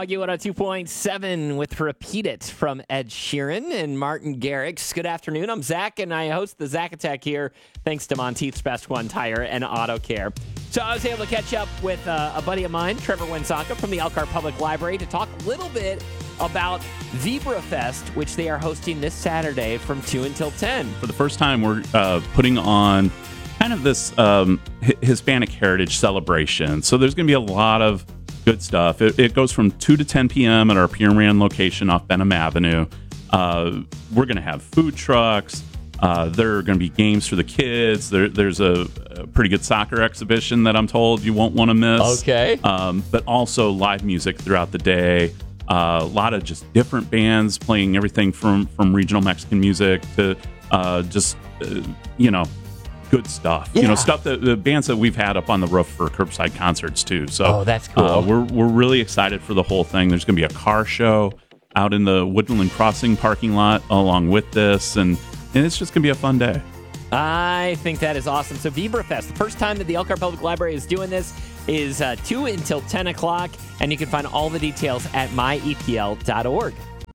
Froggy 102.7 with Repeat It from Ed Sheeran and Martin Garrix. Good afternoon. I'm Zach, and I host the Zach Attack here thanks to Monteith's Best One Tire and Auto Care. So I was able to catch up with a buddy of mine, Trevor Wensaka from the Elkhart Public Library, to talk a little bit about Vibra Fest, which they are hosting this Saturday from 2 until 10. For the first time, we're putting on kind of this Hispanic heritage celebration. So there's going to be a lot of good stuff. It goes from 2 to 10 p.m. at our Pier Rand location off Benham Avenue. We're going to have food trucks. There are going to be games for the kids. There's a pretty good soccer exhibition that I'm told you won't want to miss. Okay. But also live music throughout the day. A lot of just different bands playing everything from regional Mexican music to good stuff. Yeah. Stuff that the bands that we've had up on the roof for curbside concerts too. So that's cool. We're really excited for the whole thing. There's going to be a car show out in the Woodland Crossing parking lot along with this, and it's just going to be a fun day. I think that is awesome. So Vibra Fest, the first time that the Elkhart Public Library is doing this is 2 until 10 o'clock, and you can find all the details at myepl.org.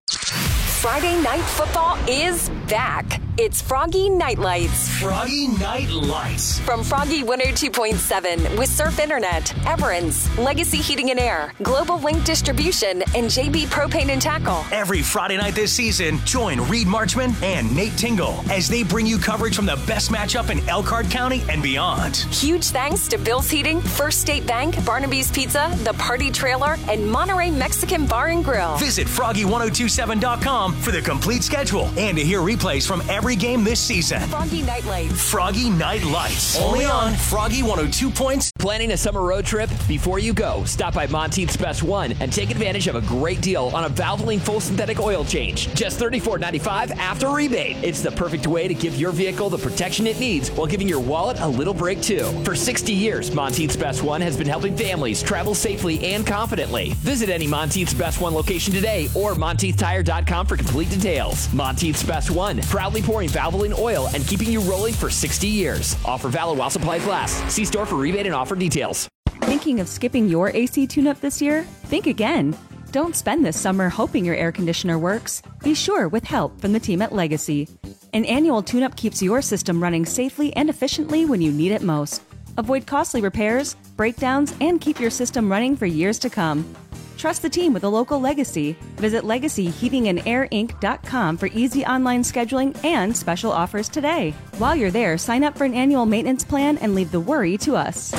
Friday Night Football is back. It's Froggy Night Lights. Froggy Night Lights. From Froggy 102.7 with Surf Internet, Everence, Legacy Heating and Air, Global Link Distribution, and JB Propane and Tackle. Every Friday night this season, join Reed Marchman and Nate Tingle as they bring you coverage from the best matchup in Elkhart County and beyond. Huge thanks to Bill's Heating, First State Bank, Barnaby's Pizza, The Party Trailer, and Monterey Mexican Bar and Grill. Visit Froggy1027.com for the complete schedule and to hear replays from every game this season. Froggy Night Lights. Froggy Night Lights. Only on Froggy 102 points. Planning a summer road trip? Before you go, stop by Monteith's Best One and take advantage of a great deal on a Valvoline full synthetic oil change. Just $34.95 after rebate. It's the perfect way to give your vehicle the protection it needs while giving your wallet a little break too. For 60 years, Monteith's Best One has been helping families travel safely and confidently. Visit any Monteith's Best One location today or MonteithTire.com for complete details. Monteith's Best One, proudly pouring Valvoline oil and keeping you rolling for 60 years. Offer valid while supplies last. See store for rebate and offer details. Thinking of skipping your AC tune-up this year? Think again. Don't spend this summer hoping your air conditioner works. Be sure with help from the team at Legacy. An annual tune-up keeps your system running safely and efficiently when you need it most. Avoid costly repairs, breakdowns, and keep your system running for years to come. Trust the team with a local Legacy. Visit LegacyHeatingandAirInc.com for easy online scheduling and special offers today. While you're there, sign up for an annual maintenance plan and leave the worry to us.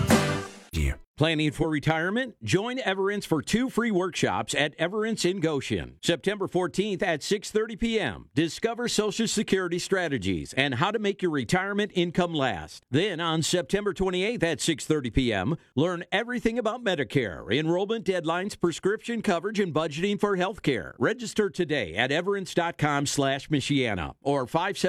Planning for retirement? Join Everence for 2 free workshops at Everence in Goshen. September 14th at 6:30 p.m. Discover Social Security strategies and how to make your retirement income last. Then on September 28th at 6:30 p.m., learn everything about Medicare, enrollment deadlines, prescription coverage, and budgeting for health care. Register today at everence.com/Michiana or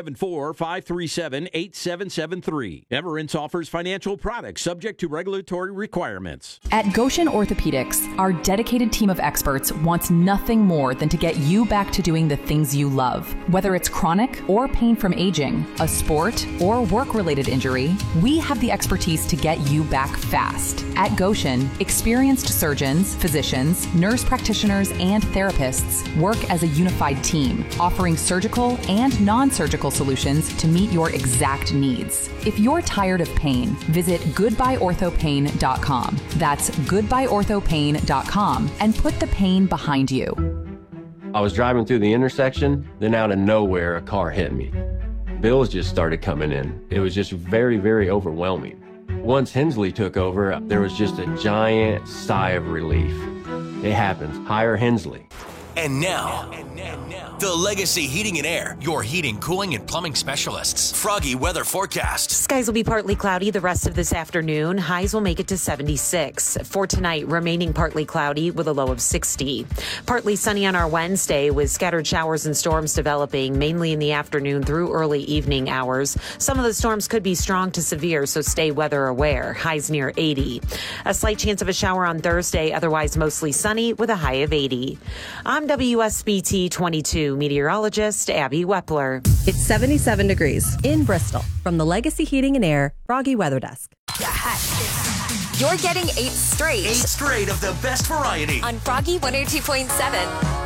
574-537-8773. Everence offers financial products subject to regulatory requirements. At Goshen Orthopedics, our dedicated team of experts wants nothing more than to get you back to doing the things you love. Whether it's chronic or pain from aging, a sport, or work-related injury, we have the expertise to get you back fast. At Goshen, experienced surgeons, physicians, nurse practitioners, and therapists work as a unified team, offering surgical and non-surgical solutions to meet your exact needs. If you're tired of pain, visit goodbyeorthopain.com. That's goodbyeorthopain.com and put the pain behind you. I was driving through the intersection, then out of nowhere, a car hit me. Bills just started coming in. It was just very, very overwhelming. Once Hensley took over, there was just a giant sigh of relief. It happens. Hire Hensley. And now, the Legacy Heating and Air, your heating, cooling, and plumbing specialists. Froggy weather forecast. Skies will be partly cloudy the rest of this afternoon. Highs will make it to 76. For tonight, remaining partly cloudy with a low of 60. Partly sunny on our Wednesday with scattered showers and storms developing mainly in the afternoon through early evening hours. Some of the storms could be strong to severe, so stay weather aware. Highs near 80. A slight chance of a shower on Thursday, otherwise mostly sunny with a high of 80. I'm WSBT 22 meteorologist Abby Wepler. It's 77 degrees in Bristol from the Legacy Heating and Air Froggy Weather Desk. You're getting 8 straight. 8 straight of the best variety. On Froggy 102.7.